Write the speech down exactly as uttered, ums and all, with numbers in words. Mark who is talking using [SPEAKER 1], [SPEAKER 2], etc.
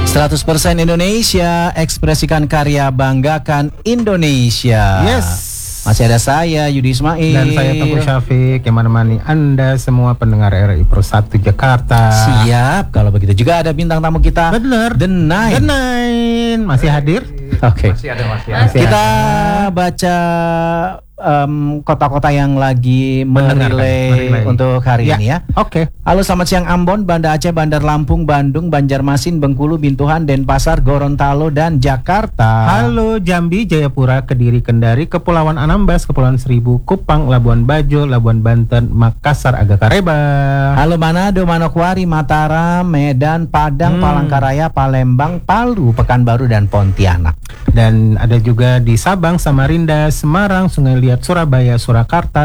[SPEAKER 1] seratus persen Indonesia, ekspresikan karya, banggakan Indonesia.
[SPEAKER 2] Yes.
[SPEAKER 1] Masih ada saya, Yudi Ismail.
[SPEAKER 2] Dan saya Tengku Syafiq yang menemani Anda semua pendengar R I Pro satu Jakarta.
[SPEAKER 1] Siap, kalau begitu juga ada bintang tamu kita.
[SPEAKER 2] Bener.
[SPEAKER 1] The Nine.
[SPEAKER 2] The Nine masih hadir?
[SPEAKER 1] Oke. Okay.
[SPEAKER 3] Masih ada, masih ada.
[SPEAKER 1] Kita baca um, kota-kota yang lagi merilai untuk hari
[SPEAKER 2] ya.
[SPEAKER 1] ini ya.
[SPEAKER 2] Oke. Okay.
[SPEAKER 1] Halo, selamat siang Ambon, Banda Aceh, Bandar Lampung, Bandung, Banjarmasin, Bengkulu, Bintuhan, Denpasar, Gorontalo, dan Jakarta.
[SPEAKER 2] Halo Jambi, Jayapura, Kediri, Kendari, Kepulauan Anambas, Kepulauan Seribu, Kupang, Labuan Bajo, Labuan Banten, Makassar, Agakareba.
[SPEAKER 1] Halo Manado, Manokwari, Mataram, Medan, Padang, hmm. Palangkaraya, Palembang, Palu, Pekanbaru, dan Pontianak.
[SPEAKER 2] Dan ada juga di Sabang, Samarinda, Semarang, Sungai Liat, Surabaya, Surakarta,